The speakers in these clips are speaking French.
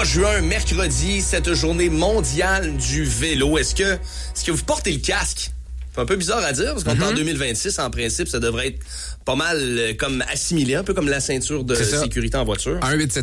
3 juin, mercredi, cette journée mondiale du vélo. Est-ce que vous portez le casque? C'est un peu bizarre à dire, parce qu'on est en 2026, en principe, ça devrait être pas mal comme assimilé, un peu comme la ceinture de sécurité en voiture.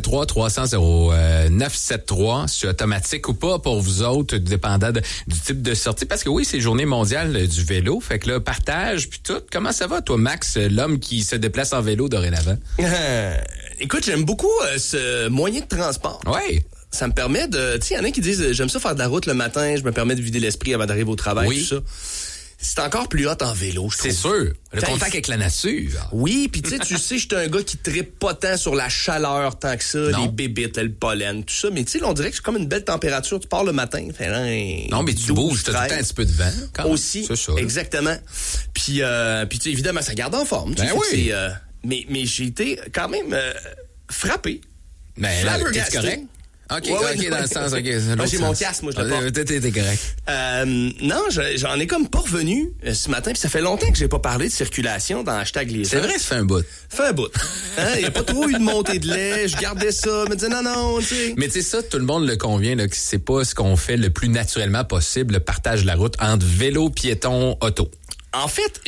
1-873-300-0973, c'est automatique ou pas pour vous autres, dépendant du type de sortie. Parce que oui, c'est journée mondiale du vélo, fait que là, partage, puis tout. Comment ça va, toi, Max, l'homme qui se déplace en vélo dorénavant? Écoute, j'aime beaucoup ce moyen de transport. Oui. Ça me permet de... Tu sais, il y en a qui disent, j'aime ça faire de la route le matin, je me permets de vider l'esprit avant d'arriver au travail, tout ça. C'est encore plus hot en vélo, je trouve. C'est sûr. Le contact avec la nature. Oui, puis tu sais, je suis un gars qui trippe pas tant sur la chaleur tant que ça, les bébites, le pollen, tout ça. Mais tu sais, on dirait que c'est comme une belle température. Tu pars le matin, fait non, mais tu bouges, t'as tout le temps un petit peu de vent. Aussi, c'est ça, exactement. Puis tu sais, évidemment, ça garde en forme. Ben oui. Mais j'ai été quand même frappé. Mais là, t'es correct? OK, dans le sens, OK. J'ai mon casque, moi, je le porte. T'es correct. Non, j'en ai comme pas revenu ce matin, puis ça fait longtemps que j'ai pas parlé de circulation dans #les gens. C'est vrai, ça fait un bout. Il y a pas trop eu de montée de lait, je gardais ça, me disais non, tu sais. Mais tu sais ça, tout le monde le convient, là, que c'est pas ce qu'on fait le plus naturellement possible, le partage de la route entre vélo, piéton, auto. En fait,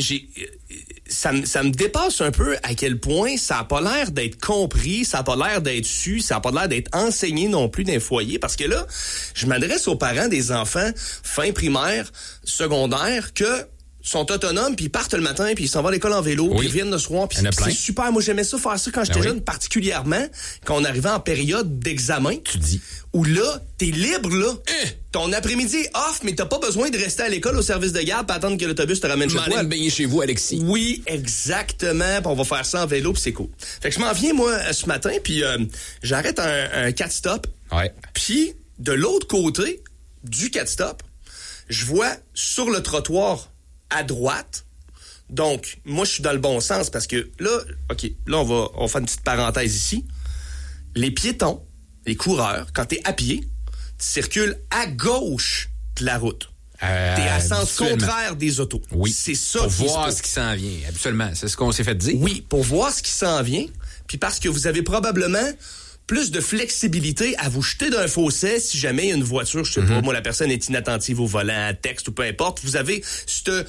ça me dépasse un peu à quel point ça a pas l'air d'être compris, ça a pas l'air d'être su, ça a pas l'air d'être enseigné non plus dans les foyers. Parce que là, je m'adresse aux parents des enfants fin primaire, secondaire, que sont autonomes, puis ils partent le matin, puis ils s'en vont à l'école en vélo, puis ils reviennent le soir, puis c'est super. Moi, j'aimais ça faire ça quand j'étais jeune, particulièrement quand on arrivait en période d'examen. Tu dis. Où là, t'es libre, là. Ton après-midi est off, mais t'as pas besoin de rester à l'école au service de garde pour attendre que l'autobus te ramène chez toi. M'en baigner chez vous, Alexis. Oui, exactement. Puis on va faire ça en vélo, puis c'est cool. Fait que je m'en viens, moi, ce matin, puis j'arrête un 4-stop. Ouais. Puis, de l'autre côté du 4-stop, je vois sur le trottoir à droite. Donc, moi, je suis dans le bon sens parce que là, OK, là, on va faire une petite parenthèse ici. Les piétons, les coureurs, quand t'es à pied, tu circules à gauche de la route. T'es à sens contraire des autos. Oui. C'est ça. Pour voir ce qui s'en vient. Absolument. C'est ce qu'on s'est fait dire. Oui, pour voir ce qui s'en vient. Puis parce que vous avez probablement plus de flexibilité à vous jeter d'un fossé si jamais il y a une voiture, je sais pas, moi, la personne est inattentive au volant, à texte ou peu importe. Vous avez ce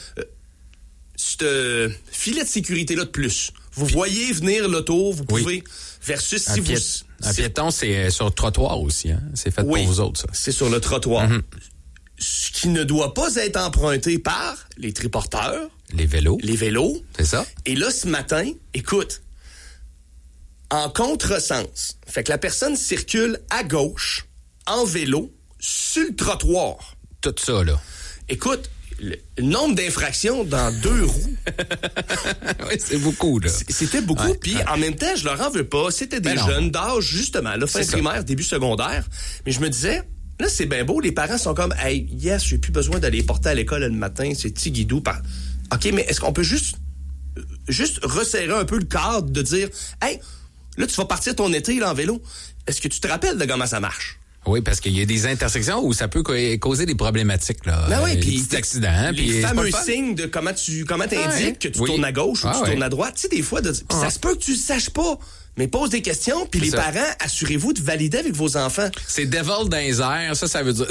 filet de sécurité-là de plus. Vous voyez venir l'auto, vous pouvez... Versus si vous... Un piéton, c'est sur le trottoir aussi. Hein? C'est fait pour vous autres, ça. C'est sur le trottoir. Ce qui ne doit pas être emprunté par les triporteurs. Les vélos. C'est ça. Et là, ce matin, écoute, en contresens, fait que la personne circule à gauche, en vélo, sur le trottoir. Tout ça, là. Écoute, le nombre d'infractions dans 2 roues. Oui, c'est beaucoup, là. C'était beaucoup. Puis en même temps, je leur en veux pas. C'était des jeunes d'âge, justement, là, fin primaire, début secondaire. Mais je me disais, là, c'est bien beau. Les parents sont comme, hey, yes, j'ai plus besoin d'aller les porter à l'école le matin. C'est petit guidou. OK, mais est-ce qu'on peut juste resserrer un peu le cadre de dire, hey, là, tu vas partir ton été là, en vélo. Est-ce que tu te rappelles de comment ça marche? Oui, parce qu'il y a des intersections où ça peut causer des problématiques, là. Ben oui, puis des accidents. Les fameux signes de comment t'indiques que tu tournes à gauche ou tu tournes à droite. Tu sais, des fois, ça se peut que tu le saches pas. Mais pose des questions, puis les parents, assurez-vous de valider avec vos enfants. C'est devil dans les airs, ça veut dire...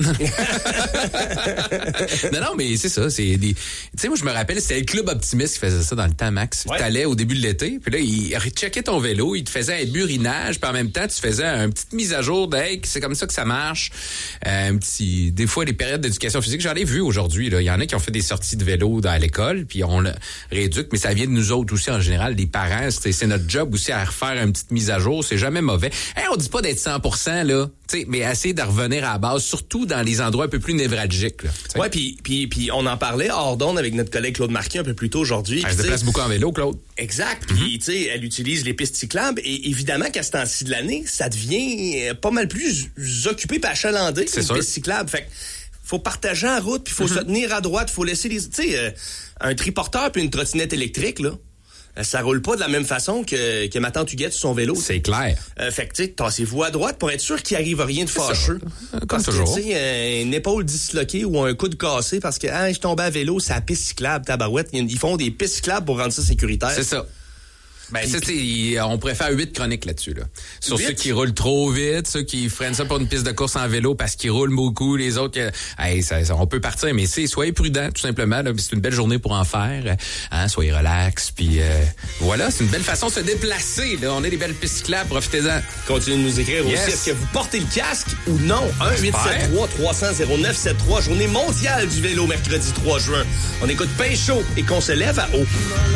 non, mais c'est ça, c'est des... Tu sais, moi, je me rappelle, c'était le Club Optimiste qui faisait ça dans le temps, Max. Ouais. T'allais au début de l'été, puis là, il recheckait ton vélo, il te faisait un burinage, puis en même temps, tu faisais une petite mise à jour de « Hey, c'est comme ça que ça marche. » Des fois, les périodes d'éducation physique, j'en ai vu aujourd'hui, là. Il y en a qui ont fait des sorties de vélo dans l'école, puis on le rééduque, mais ça vient de nous autres aussi, en général, les parents. C'est notre job aussi à refaire une petite mise à jour, c'est jamais mauvais. Hey, on dit pas d'être 100%, là, mais essayer de revenir à la base, surtout dans les endroits un peu plus névralgiques. Là, ouais, puis on en parlait hors d'onde avec notre collègue Claude Marquis un peu plus tôt aujourd'hui. Elle se déplace beaucoup en vélo, Claude. Exact. Puis, tu sais, elle utilise les pistes cyclables et évidemment qu'à ce temps-ci de l'année, ça devient pas mal plus occupé et achalandé qu'une piste cyclable. Fait que faut partager en route, puis faut se tenir à droite, faut laisser les... Tu sais, un triporteur puis une trottinette électrique, là, ça roule pas de la même façon que ma tante Huguette sur son vélo. C'est clair. Fait que, tu sais, tassez-vous à droite pour être sûr qu'il arrive rien de fâcheux. Comme toujours. Tu sais, une épaule disloquée ou un coude cassé parce que, je tombais à vélo, c'est la piste cyclable, tabarouette. Ils font des pistes cyclables pour rendre ça sécuritaire. C'est ça. Ben, ça, on pourrait faire 8 chroniques là-dessus, là. Sur 8? ceux qui roulent trop vite, ceux qui freinent ça pour une piste de course en vélo parce qu'ils roulent beaucoup, les autres, on peut partir, mais soyez prudents, tout simplement, là. C'est une belle journée pour en faire, hein, soyez relax, puis voilà, c'est une belle façon de se déplacer, là. On a des belles pistes cyclables, profitez-en. Continuez de nous écrire aussi, est-ce que vous portez le casque ou non? 1-873-300-0973, journée mondiale du vélo, mercredi 3 juin. On écoute Pain Chaud et qu'on se lève à eau.